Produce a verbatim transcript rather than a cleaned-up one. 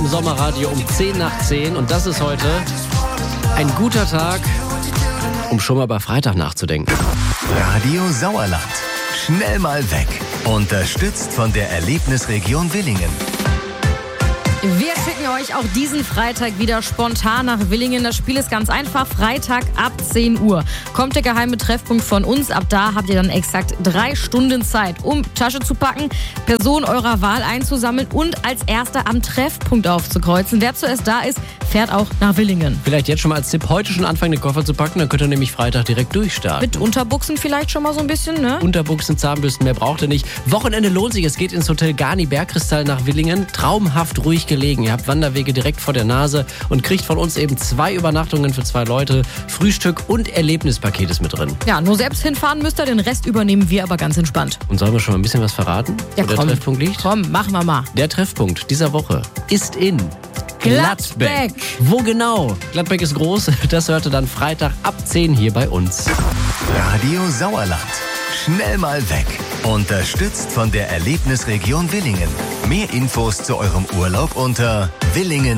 im Sommerradio um zehn nach zehn. Und das ist heute ein guter Tag, um schon mal bei Freitag nachzudenken. Radio Sauerland. Schnell mal weg. Unterstützt von der Erlebnisregion Willingen. Wir schicken euch auch diesen Freitag wieder spontan nach Willingen. Das Spiel ist ganz einfach. Freitag ab zehn Uhr kommt der geheime Treffpunkt von uns. Ab da habt ihr dann exakt drei Stunden Zeit, um Tasche zu packen, Person eurer Wahl einzusammeln und als Erster am Treffpunkt aufzukreuzen. Wer zuerst da ist, fährt auch nach Willingen. Vielleicht jetzt schon mal als Tipp, heute schon anfangen, den Koffer zu packen, dann könnt ihr nämlich Freitag direkt durchstarten. Mit Unterbuchsen vielleicht schon mal so ein bisschen, ne? Unterbuchsen, Zahnbürsten, mehr braucht ihr nicht. Wochenende lohnt sich. Es geht ins Hotel Garni Bergkristall nach Willingen. Traumhaft ruhig gelegen. Ihr habt Wanderwege direkt vor der Nase und kriegt von uns eben zwei Übernachtungen für zwei Leute. Frühstück und Erlebnispaket ist mit drin. Ja, nur selbst hinfahren müsst ihr, den Rest übernehmen wir aber ganz entspannt. Und sollen wir schon mal ein bisschen was verraten, ja, wo komm, der Treffpunkt liegt? Komm, machen wir mal. Der Treffpunkt dieser Woche ist in Gladbeck. Wo genau? Gladbeck ist groß. Das hörte dann Freitag ab zehn hier bei uns. Radio Sauerland. Schnell mal weg. Unterstützt von der Erlebnisregion Willingen. Mehr Infos zu eurem Urlaub unter Willingen.